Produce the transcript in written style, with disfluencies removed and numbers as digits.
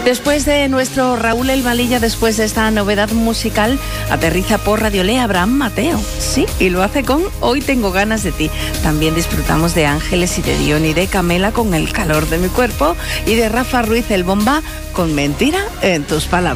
Después de nuestro Raúl El Malilla, después de esta novedad musical, aterriza por Radio Le Abraham Mateo. Sí, y lo hace con Hoy tengo ganas de ti. También disfrutamos de Ángeles y de Dion y de Camela con El calor de mi cuerpo y de Rafa Ruiz El Bomba con Mentira en tus palabras.